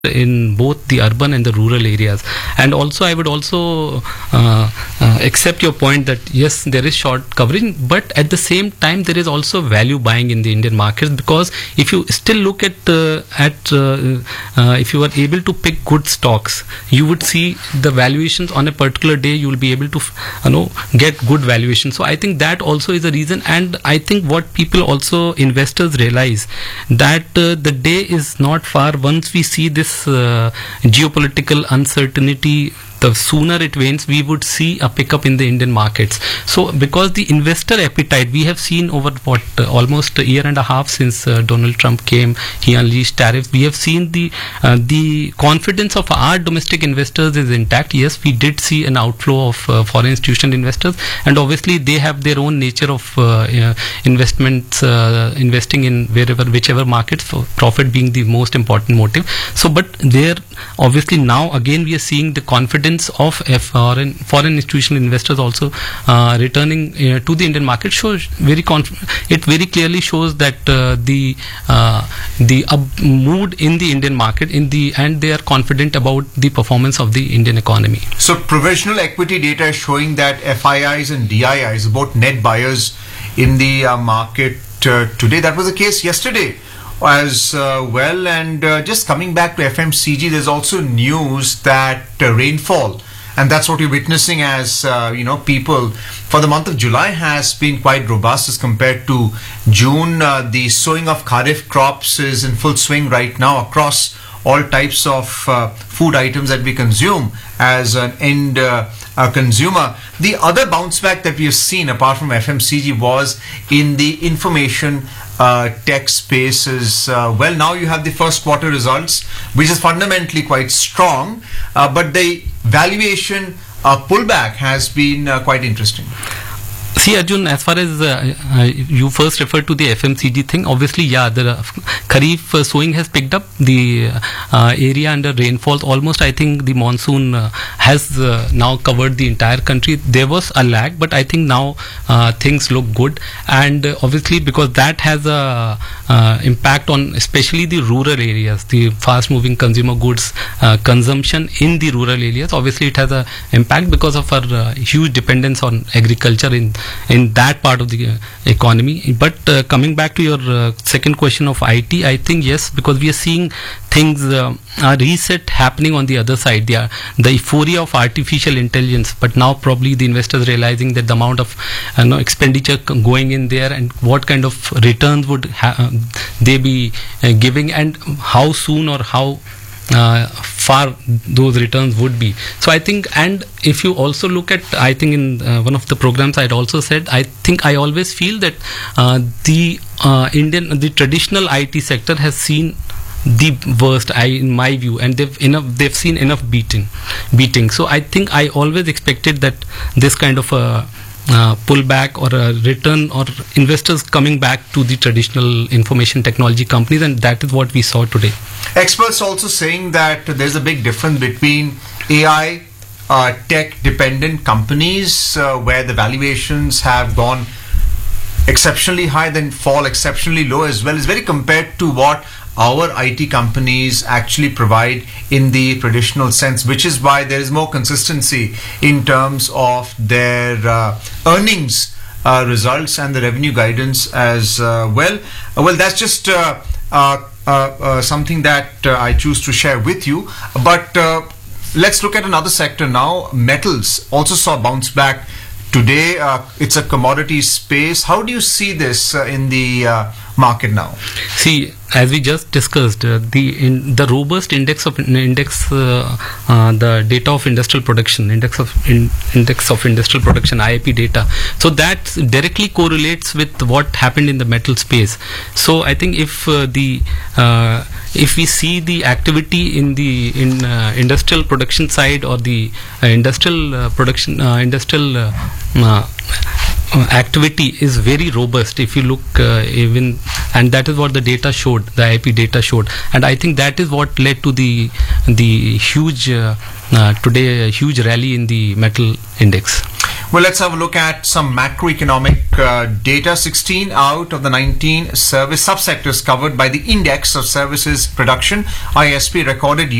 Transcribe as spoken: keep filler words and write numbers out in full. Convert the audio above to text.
in both the urban and the rural areas. And also I would also uh, uh, accept your point that yes, there is short covering, but at the same time there is also value buying in the Indian markets, because if you still look at uh, at uh, uh, if you are able to pick good stocks, you would see the valuations on a particular day, you will be able to you know get good valuation. So I think that also is a reason. And I think what people also, investors, realize that uh, the day is not far once we see this Uh, geopolitical uncertainty. The sooner it wanes, we would see a pickup in the Indian markets. So because the investor appetite, we have seen over what uh, almost a year and a half since uh, Donald Trump came, he unleashed tariffs, we have seen the uh, the confidence of our domestic investors is intact. Yes, we did see an outflow of uh, foreign institutional investors, and obviously they have their own nature of uh, uh, investments, uh, investing in wherever, whichever markets, for profit being the most important motive. So but there obviously now again we are seeing the confidence of foreign foreign institutional investors also uh, returning uh, to the Indian market. Shows very conf- it very clearly shows that uh, the uh, the up mood in the Indian market in the and they are confident about the performance of the Indian economy. So provisional equity data is showing that F I Is and D I Is, both net buyers in the uh, market uh, today. That was the case yesterday as uh, well. And uh, just coming back to F M C G, there's also news that uh, rainfall, and that's what we're witnessing as uh, you know people for the month of July, has been quite robust as compared to June. Uh, the sowing of kharif crops is in full swing right now across all types of uh, food items that we consume as an end uh, uh, consumer. The other bounce back that we have seen apart from F M C G was in the information Uh, tech spaces. Uh, well, now you have the first quarter results, which is fundamentally quite strong, uh, but the valuation uh, pullback has been uh, quite interesting. See, Arjun, as far as uh, uh, you first referred to the F M C G thing, obviously, yeah, the uh, Kharif uh, sowing has picked up. The uh, area under rainfalls, almost, I think the monsoon uh, has uh, now covered the entire country. There was a lag, but I think now uh, things look good. And uh, obviously, because that has a uh, impact on especially the rural areas, the fast-moving consumer goods uh, consumption in the rural areas. Obviously, it has a impact because of our uh, huge dependence on agriculture in in that part of the uh, economy. But uh, coming back to your uh, second question of I T, I think yes, because we are seeing things uh, are reset happening on the other side. The, uh, the euphoria of artificial intelligence, but now probably the investors realizing that the amount of uh, no, expenditure going in there and what kind of returns would ha- uh, they be uh, giving, and how soon or how Uh, far those returns would be. So I think, and if you also look at, I think in uh, one of the programs I'd also said, I think I always feel that uh, the uh, Indian, the traditional I T sector has seen the worst, I in my view, and they've enough, they've seen enough beating, beating. So I think I always expected that this kind of a Uh, pullback or a return or investors coming back to the traditional information technology companies, and that is what we saw today. Experts also saying that there's a big difference between A I uh, tech dependent companies uh, where the valuations have gone exceptionally high, then fall exceptionally low as well, is very compared to what our I T companies actually provide in the traditional sense, which is why there is more consistency in terms of their uh, earnings uh, results and the revenue guidance as uh, well. Uh, well, that's just uh, uh, uh, uh, something that uh, I choose to share with you. But uh, let's look at another sector now. Metals also saw bounce back today. Uh, it's a commodity space. How do you see this uh, in the uh, market now? See, as we just discussed, uh, the in, the robust index of index, uh, uh, the data of industrial production, index of in, index of industrial production, I I P data. So that directly correlates with what happened in the metal space. So I think if uh, the uh, if we see the activity in the in uh, industrial production side, or the uh, industrial uh, production, uh, industrial uh, uh, Uh, activity is very robust if you look uh, even, and that is what the data showed, the I I P data showed, and I think that is what led to the the huge uh, uh, today a huge rally in the metal index. Well, let's have a look at some macroeconomic uh, data. sixteen out of the nineteen service subsectors covered by the Index of Services Production, I S P, recorded